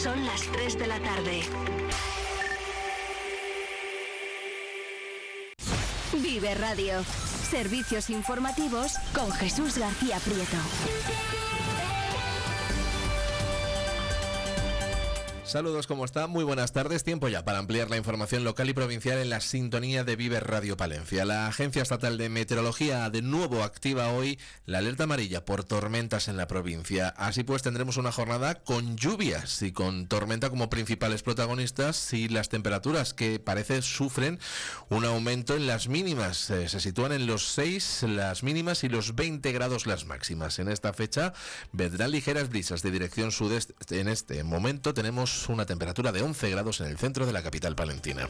Son las 3 de la tarde. Vive Radio. Servicios informativos con Jesús García Prieto. Saludos, ¿cómo está? Muy buenas tardes. Tiempo ya para ampliar la información local y provincial en la sintonía de Vive Radio Palencia. La Agencia Estatal de Meteorología de nuevo activa hoy la alerta amarilla por tormentas en la provincia. Así pues tendremos una jornada con lluvias y con tormenta como principales protagonistas, y las temperaturas que parece sufren un aumento en las mínimas. Se sitúan en los 6 las mínimas y los 20 grados las máximas. En esta fecha vendrán ligeras brisas de dirección sudeste. En este momento tenemos una temperatura de 11 grados en el centro de la capital palentina.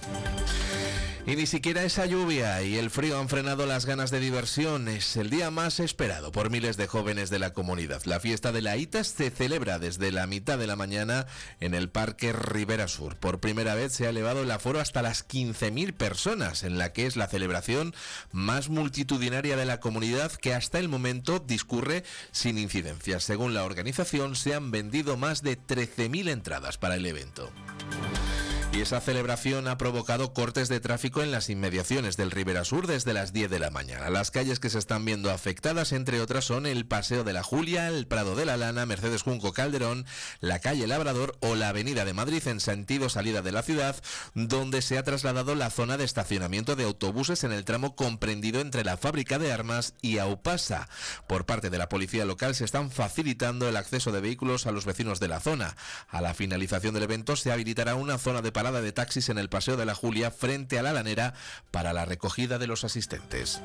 Y ni siquiera esa lluvia y el frío han frenado las ganas de diversión. Es el día más esperado por miles de jóvenes de la comunidad. La fiesta de la ITAS se celebra desde la mitad de la mañana en el Parque Ribera Sur. Por primera vez se ha elevado el aforo hasta las 15.000 personas, en la que es la celebración más multitudinaria de la comunidad, que hasta el momento discurre sin incidencias. Según la organización, se han vendido más de 13.000 entradas para el evento. Y esa celebración ha provocado cortes de tráfico en las inmediaciones del Ribera Sur desde las 10 de la mañana. Las calles que se están viendo afectadas, entre otras, son el Paseo de la Julia, el Prado de la Lana, Mercedes Junco Calderón, la calle Labrador o la Avenida de Madrid en sentido salida de la ciudad, donde se ha trasladado la zona de estacionamiento de autobuses en el tramo comprendido entre la Fábrica de Armas y Aupasa. Por parte de la policía local se están facilitando el acceso de vehículos a los vecinos de la zona. A la finalización del evento se habilitará una zona de parada de taxis en el Paseo de la Julia frente a la Lanera para la recogida de los asistentes.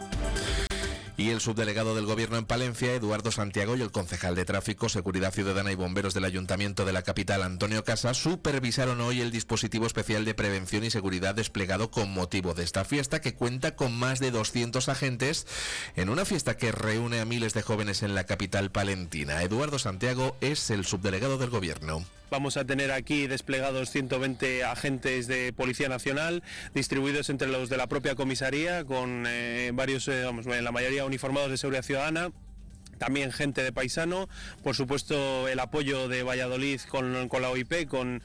Y el subdelegado del Gobierno en Palencia, Eduardo Santiago, y el concejal de Tráfico, Seguridad Ciudadana y Bomberos del Ayuntamiento de la capital, Antonio Casas, supervisaron hoy el dispositivo especial de prevención y seguridad desplegado con motivo de esta fiesta, que cuenta con más de 200 agentes en una fiesta que reúne a miles de jóvenes en la capital palentina. Eduardo Santiago es el subdelegado del Gobierno. Vamos a tener aquí desplegados 120 agentes de Policía Nacional, distribuidos entre los de la propia comisaría, con varios, la mayoría uniformados de Seguridad Ciudadana. También gente de Paisano, por supuesto el apoyo de Valladolid con la OIP, con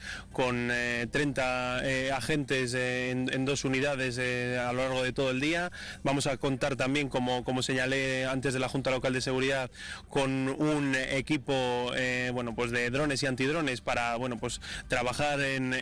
30 agentes en 2 unidades a lo largo de todo el día. Vamos a contar también, como señalé antes de la Junta Local de Seguridad, con un equipo de drones y antidrones para trabajar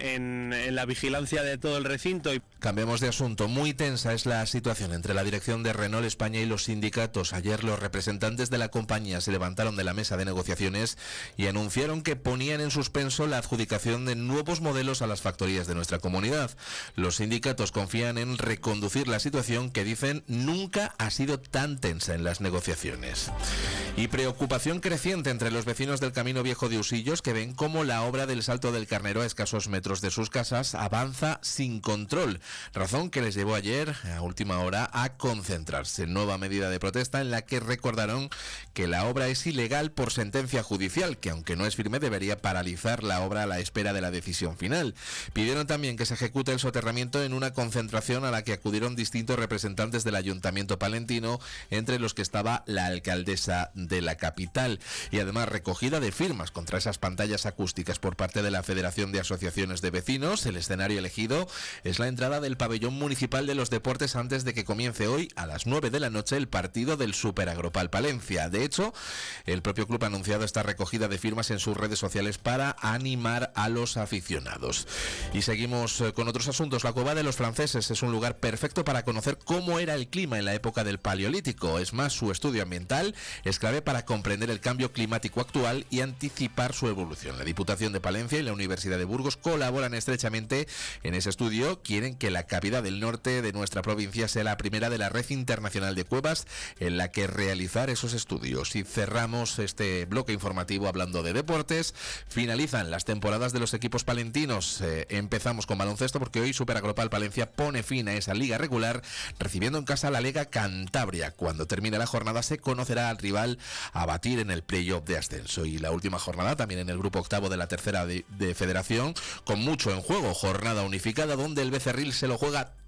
en la vigilancia de todo el recinto. Cambiamos de asunto. Muy tensa es la situación entre la dirección de Renault España y los sindicatos. Ayer los representantes de la compañía se levantaron de la mesa de negociaciones y anunciaron que ponían en suspenso la adjudicación de nuevos modelos a las factorías de nuestra comunidad. Los sindicatos confían en reconducir la situación, que dicen nunca ha sido tan tensa en las negociaciones. Y preocupación creciente entre los vecinos del Camino Viejo de Usillos, que ven cómo la obra del Salto del Carnero, a escasos metros de sus casas, avanza sin control, razón que les llevó ayer a última hora a concentrarse. Nueva medida de protesta en la que recordaron que la obra es ilegal por sentencia judicial, que aunque no es firme debería paralizar la obra a la espera de la decisión final. Pidieron también que se ejecute el soterramiento en una concentración a la que acudieron distintos representantes del Ayuntamiento palentino, entre los que estaba la alcaldesa de la capital, y además recogida de firmas contra esas pantallas acústicas por parte de la Federación de Asociaciones de Vecinos. El escenario elegido es la entrada del pabellón municipal de los deportes antes de que comience hoy a las 9 de la noche el partido del Super Agropal Palencia. De hecho, el propio club ha anunciado esta recogida de firmas en sus redes sociales para animar a los aficionados. Y seguimos con otros asuntos. La Cueva de los Franceses es un lugar perfecto para conocer cómo era el clima en la época del Paleolítico. Es más, su estudio ambiental es clave para comprender el cambio climático actual y anticipar su evolución. La Diputación de Palencia y la Universidad de Burgos colaboran estrechamente en ese estudio. Quieren que la cavidad del norte de nuestra provincia sea la primera de la red internacional de cuevas en la que realizar esos estudios. Y cerramos este bloque informativo hablando de deportes. Finalizan las temporadas de los equipos palentinos. Empezamos con baloncesto, porque hoy Super Agropal Palencia pone fin a esa liga regular, recibiendo en casa a la Lega Cantabria. Cuando termine la jornada se conocerá al rival a batir en el playoff de ascenso. Y la última jornada también en el grupo octavo de la tercera de Federación, con mucho en juego. Jornada unificada donde el Becerril se lo juega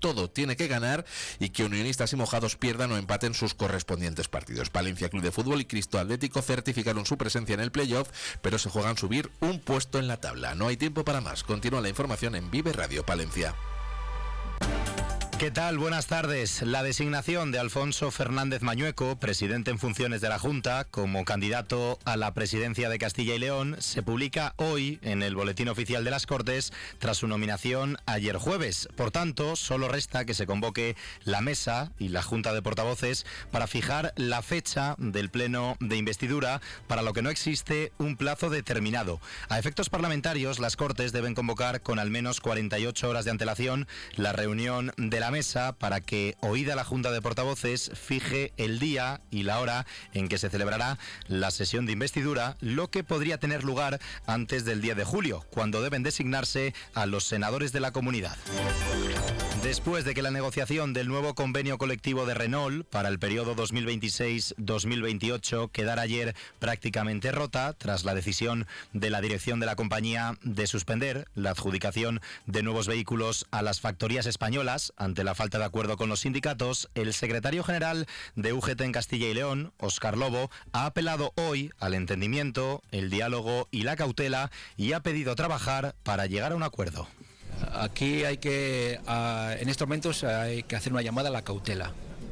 todo tiene que ganar y que Unionistas y Mojados pierdan o empaten sus correspondientes partidos. Palencia Club de Fútbol y Cristo Atlético certificaron su presencia en el playoff, pero se juegan subir un puesto en la tabla. No hay tiempo para más. Continúa la información en Vive Radio Palencia. ¿Qué tal? Buenas tardes. La designación de Alfonso Fernández Mañueco, presidente en funciones de la Junta, como candidato a la presidencia de Castilla y León, se publica hoy en el Boletín Oficial de las Cortes tras su nominación ayer jueves. Por tanto, solo resta que se convoque la mesa y la Junta de Portavoces para fijar la fecha del pleno de investidura, para lo que no existe un plazo determinado. A efectos parlamentarios, las Cortes deben convocar con al menos 48 horas de antelación la reunión de la mesa para que, oída la Junta de Portavoces, fije el día y la hora en que se celebrará la sesión de investidura, lo que podría tener lugar antes del 10 de julio, cuando deben designarse a los senadores de la comunidad. Después de que la negociación del nuevo convenio colectivo de Renault para el periodo 2026-2028 quedara ayer prácticamente rota, tras la decisión de la dirección de la compañía de suspender la adjudicación de nuevos vehículos a las factorías españolas ante la falta de acuerdo con los sindicatos, el secretario general de UGT en Castilla y León, Óscar Lobo, ha apelado hoy al entendimiento, el diálogo y la cautela y ha pedido trabajar para llegar a un acuerdo. Aquí en estos momentos hay que hacer una llamada a la cautela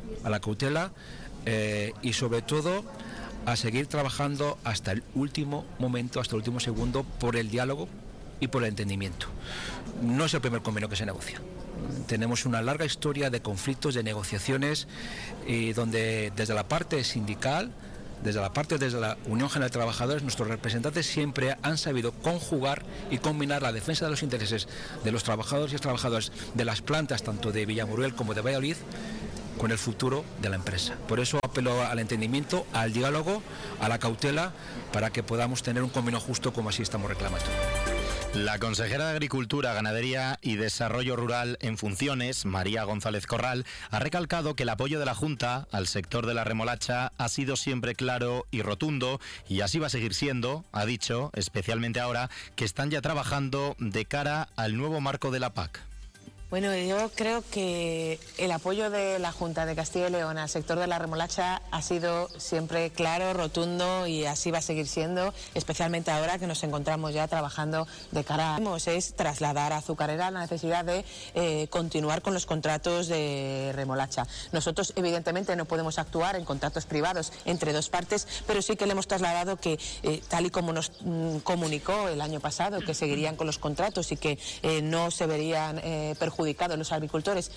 y sobre todo a seguir trabajando hasta el último momento, hasta el último segundo, por el diálogo y por el entendimiento. No es el primer convenio que se negocia. Tenemos una larga historia de conflictos, de negociaciones, y donde desde la parte sindical, desde la Unión General de Trabajadores, nuestros representantes siempre han sabido conjugar y combinar la defensa de los intereses de los trabajadores y las trabajadoras de las plantas, tanto de Villamuriel como de Valladolid, con el futuro de la empresa. Por eso apelo al entendimiento, al diálogo, a la cautela, para que podamos tener un convenio justo como así estamos reclamando. La consejera de Agricultura, Ganadería y Desarrollo Rural en funciones, María González Corral, ha recalcado que el apoyo de la Junta al sector de la remolacha ha sido siempre claro y rotundo, y así va a seguir siendo, ha dicho, especialmente ahora que están ya trabajando de cara al nuevo marco de la PAC. Bueno, yo creo que el apoyo de la Junta de Castilla y León al sector de la remolacha ha sido siempre claro, rotundo, y así va a seguir siendo, especialmente ahora que nos encontramos ya trabajando de cara a... es trasladar a Azucarera la necesidad de continuar con los contratos de remolacha. Nosotros evidentemente no podemos actuar en contratos privados entre dos partes, pero sí que le hemos trasladado que tal y como nos comunicó el año pasado, que seguirían con los contratos y que no se verían perjudicados los agricultores.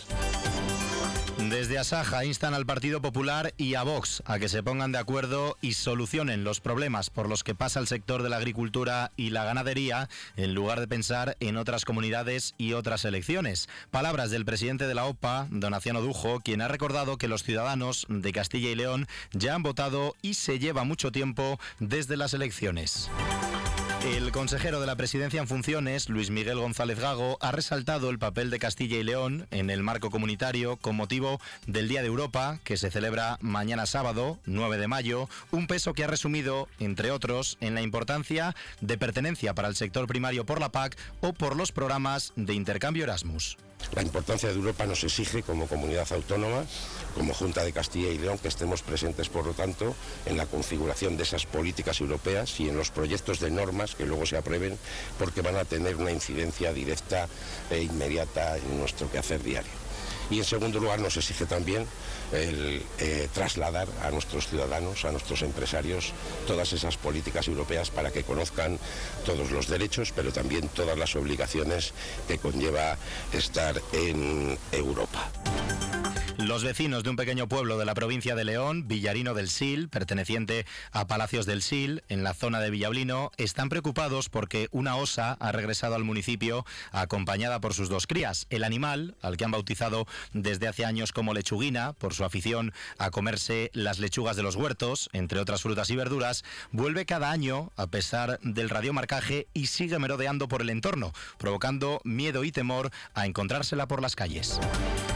Desde Asaja instan al Partido Popular y a Vox a que se pongan de acuerdo y solucionen los problemas por los que pasa el sector de la agricultura y la ganadería, en lugar de pensar en otras comunidades y otras elecciones. Palabras del presidente de la OPA, Donaciano Dujo, quien ha recordado que los ciudadanos de Castilla y León ya han votado y se lleva mucho tiempo desde las elecciones. El consejero de la Presidencia en funciones, Luis Miguel González Gago, ha resaltado el papel de Castilla y León en el marco comunitario con motivo del Día de Europa, que se celebra mañana sábado, 9 de mayo, un peso que ha resumido, entre otros, en la importancia de pertenencia para el sector primario por la PAC o por los programas de intercambio Erasmus. La importancia de Europa nos exige, como comunidad autónoma, como Junta de Castilla y León, que estemos presentes, por lo tanto, en la configuración de esas políticas europeas y en los proyectos de normas que luego se aprueben, porque van a tener una incidencia directa e inmediata en nuestro quehacer diario. Y en segundo lugar nos exige también el trasladar a nuestros ciudadanos, a nuestros empresarios, todas esas políticas europeas para que conozcan todos los derechos, pero también todas las obligaciones que conlleva estar en Europa. Los vecinos de un pequeño pueblo de la provincia de León, Villarino del Sil, perteneciente a Palacios del Sil, en la zona de Villablino, están preocupados porque una osa ha regresado al municipio acompañada por sus dos crías. El animal, al que han bautizado desde hace años como lechuguina, por su afición a comerse las lechugas de los huertos, entre otras frutas y verduras, vuelve cada año a pesar del radiomarcaje y sigue merodeando por el entorno, provocando miedo y temor a encontrársela por las calles.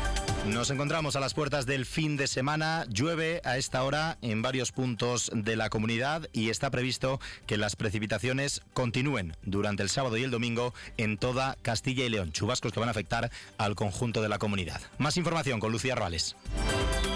Nos encontramos a las puertas del fin de semana. Llueve a esta hora en varios puntos de la comunidad y está previsto que las precipitaciones continúen durante el sábado y el domingo en toda Castilla y León. Chubascos que van a afectar al conjunto de la comunidad. Más información con Lucía Ruales.